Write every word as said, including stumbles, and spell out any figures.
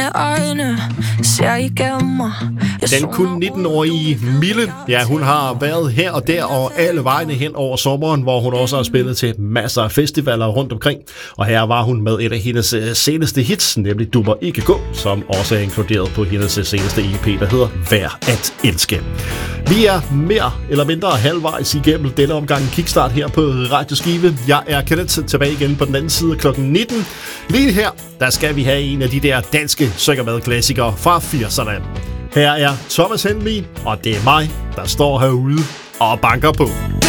øjne ser igennem mig. Den kun nitten-årige Mille, ja, hun har været her og der og alle vejene hen over sommeren, hvor hun også har spillet til masser af festivaler rundt omkring. Og her var hun med et af hendes seneste hits, nemlig Du må ikke gå, som også er inkluderet på hendes seneste E P, der hedder Vær at elske. Vi er mere eller mindre halvvejs igennem denne omgang Kickstart her på Radio Skive. Jeg er Kenneth, tilbage igen på den anden side klokken nitten. Lige her, der skal vi have en af de der danske søkkermad-klassikere fra firserne. Her er Thomas Helmig, og det er mig, der står herude og banker på.